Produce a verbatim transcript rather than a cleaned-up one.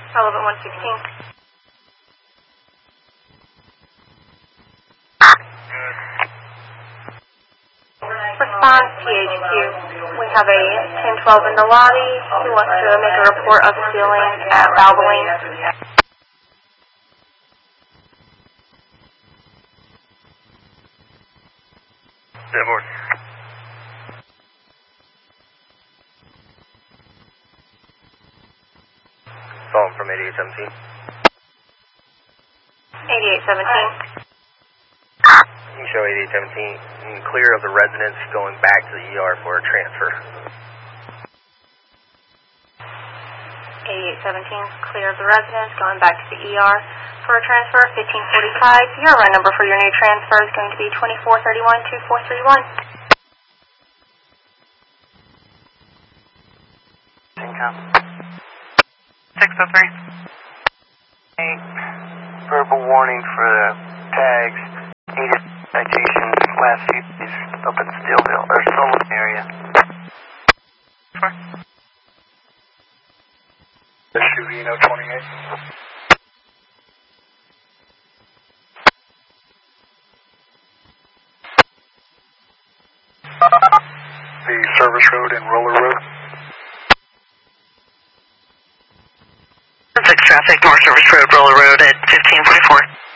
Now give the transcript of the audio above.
Relevant one sixteen. Response P H Q. We have a ten twelve in the lobby who wants to make a report of ceiling at Valvoline. Board. Phone from eighty-eight seventeen. eighty-eight seventeen. You can show eighty-eight seventeen clear of the residents going back to the E R for a transfer. eighty-eight seventeen, clear of the residents going back to the E R for a transfer. fifteen forty-five, your run number for your new transfer is going to be twenty-four thirty-one two four three one. six oh three. Eight. Verbal warning for the tags. Needed citation last few days up in Steelville, or Sullivan area. Four. S U V no twenty-eight. The service road and roller road. Six traffic, North Service Road, Roller Road at fifteen forty-four.